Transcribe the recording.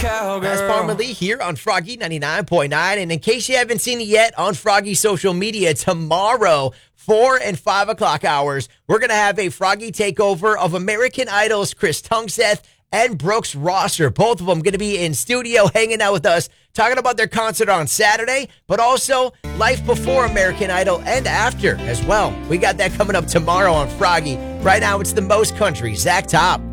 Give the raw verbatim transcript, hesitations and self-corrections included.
That's Palmer Lee here on Froggy ninety-nine point nine. And in case you haven't seen it yet on Froggy social media, tomorrow, four and five o'clock hours, we're going to have a Froggy takeover of American Idol's Chris Tungseth and Brooks Rosser. Both of them going to be in studio hanging out with us, talking about their concert on Saturday, but also life before American Idol and after as well. We got that coming up tomorrow on Froggy. Right now, it's the most country, Zach Top.